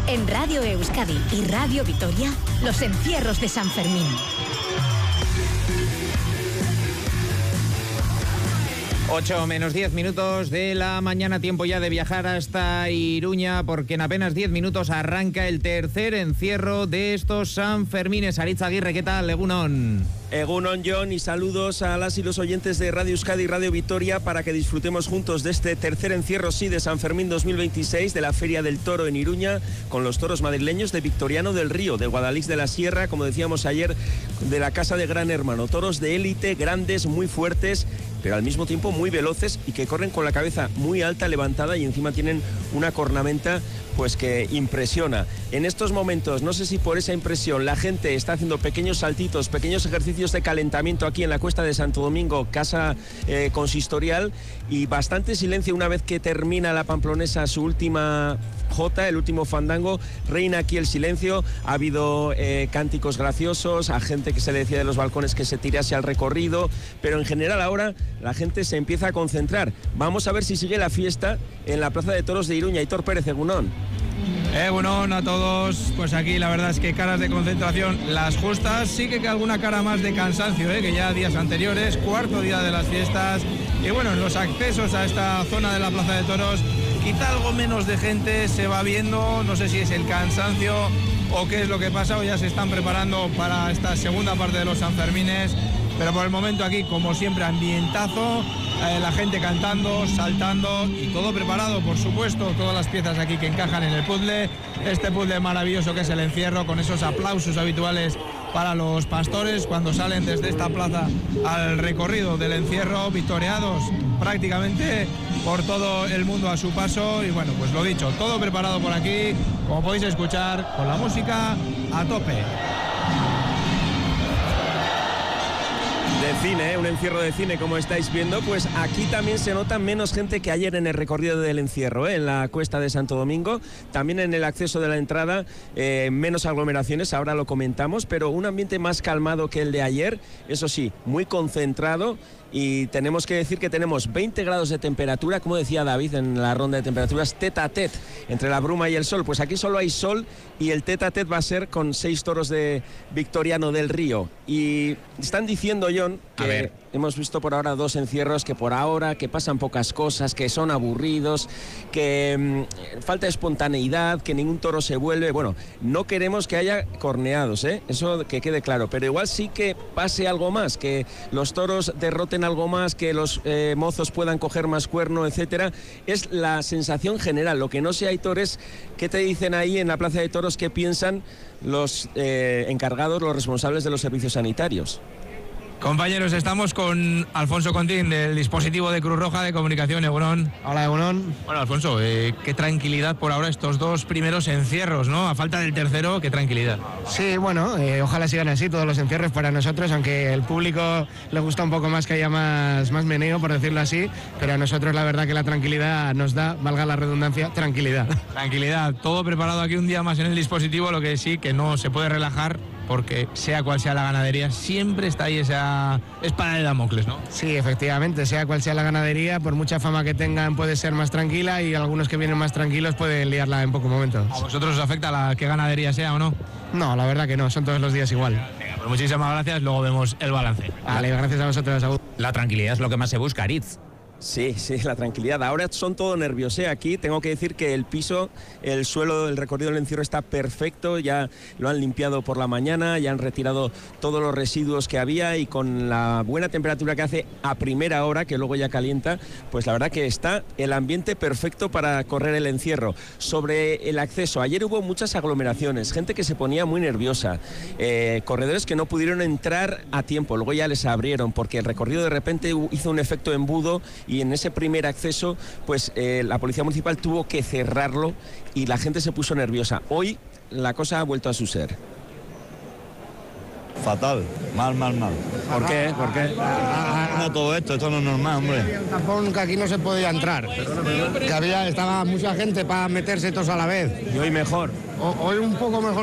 En Radio Euskadi y Radio Vitoria, los encierros de San Fermín. 8 menos 10 minutos de la mañana, tiempo ya de viajar hasta Iruña, porque en apenas 10 minutos arranca el tercer encierro de estos Sanfermines. Aritz Aguirre, ¿qué tal? Egunon. Egunon, John, y saludos a las y los oyentes de Radio Euskadi y Radio Vitoria para que disfrutemos juntos de este tercer encierro, sí, de San Fermín 2026, de la Feria del Toro en Iruña, con los toros madrileños de Victoriano del Río, de Guadalix de la Sierra, como decíamos ayer, de la Casa de Gran Hermano. Toros de élite, grandes, muy fuertes, pero al mismo tiempo muy veloces y que corren con la cabeza muy alta, levantada, y encima tienen una cornamenta pues que impresiona. En estos momentos, no sé si por esa impresión, la gente está haciendo pequeños saltitos, pequeños ejercicios de calentamiento aquí en la Cuesta de Santo Domingo, casa consistorial, y bastante silencio una vez que termina la pamplonesa su última jota, el último fandango. Reina aquí el silencio. Ha habido cánticos graciosos, a gente que se le decía de los balcones que se tirase al recorrido, pero en general ahora la gente se empieza a concentrar. Vamos a ver si sigue la fiesta en la Plaza de Toros de Iruña. Hitor Pérez, egunon. Egunon a todos. Pues aquí la verdad es que caras de concentración las justas, sí que alguna cara más de cansancio, que ya días anteriores, cuarto día de las fiestas, y bueno, en los accesos a esta zona de la Plaza de Toros quizá algo menos de gente se va viendo, no sé si es el cansancio o qué es lo que pasa, o ya se están preparando para esta segunda parte de los Sanfermines, pero por el momento aquí, como siempre, ambientazo, la gente cantando, saltando y todo preparado, por supuesto, todas las piezas aquí que encajan en el puzzle, este puzzle maravilloso que es el encierro, con esos aplausos habituales para los pastores cuando salen desde esta plaza al recorrido del encierro, victoriados prácticamente por todo el mundo a su paso. Y bueno, pues lo dicho, todo preparado por aquí, como podéis escuchar, con la música a tope. De cine, un encierro de cine, como estáis viendo, pues aquí también se nota menos gente que ayer en el recorrido del encierro, en la Cuesta de Santo Domingo, también en el acceso de la entrada, menos aglomeraciones, ahora lo comentamos, pero un ambiente más calmado que el de ayer, eso sí, muy concentrado. Y tenemos que decir que tenemos 20 grados de temperatura, como decía David en la ronda de temperaturas, tete a tete entre la bruma y el sol. Pues aquí solo hay sol y el tete a tete va a ser con 6 toros de Victoriano del Río. Y están diciendo, John, que hemos visto por ahora 2 encierros, que por ahora, que pasan pocas cosas, que son aburridos, que falta espontaneidad, que ningún toro se vuelve. Bueno, no queremos que haya corneados, eso que quede claro, pero igual sí que pase algo más, que los toros derroten algo más, que los mozos puedan coger más cuerno, etcétera. Es la sensación general. Lo que no sé, Aitor, es qué te dicen ahí en la Plaza de Toros, qué piensan los encargados, los responsables de los servicios sanitarios. Compañeros, estamos con Alfonso Contín, del dispositivo de Cruz Roja de Comunicación. Egunon. Hola, Egunon. Bueno, Alfonso, qué tranquilidad por ahora estos 2 primeros encierros, ¿no? A falta del tercero, qué tranquilidad. Sí, bueno, ojalá sigan así todos los encierros para nosotros, aunque el público le gusta un poco más que haya más meneo, por decirlo así, pero a nosotros la verdad que la tranquilidad nos da, valga la redundancia, tranquilidad. Tranquilidad, todo preparado aquí un día más en el dispositivo, lo que sí que no se puede relajar, porque sea cual sea la ganadería, siempre está ahí esa espada de Damocles, ¿no? Sí, efectivamente, sea cual sea la ganadería, por mucha fama que tengan puede ser más tranquila, y algunos que vienen más tranquilos pueden liarla en pocos momentos. ¿A vosotros os afecta la qué ganadería sea o no? No, la verdad que no, son todos los días igual. Venga, pues muchísimas gracias, luego vemos el balance. Vale, gracias a vosotros, Saúl. La tranquilidad es lo que más se busca, Aritz. Sí, la tranquilidad. Ahora son todo nervios, Aquí tengo que decir que el piso, el suelo del recorrido del encierro está perfecto, ya lo han limpiado por la mañana, ya han retirado todos los residuos que había, y con la buena temperatura que hace a primera hora, que luego ya calienta, pues la verdad que está el ambiente perfecto para correr el encierro. Sobre el acceso, ayer hubo muchas aglomeraciones, gente que se ponía muy nerviosa, corredores que no pudieron entrar a tiempo, luego ya les abrieron, porque el recorrido de repente hizo un efecto embudo, y en ese primer acceso pues la Policía Municipal tuvo que cerrarlo y la gente se puso nerviosa. Hoy la cosa ha vuelto a su ser. Fatal, mal. ¿Por qué? No, todo esto no es normal, hombre. El tapón, que aquí no se podía entrar, que estaba mucha gente para meterse todos a la vez. Y hoy mejor. Hoy un poco mejor.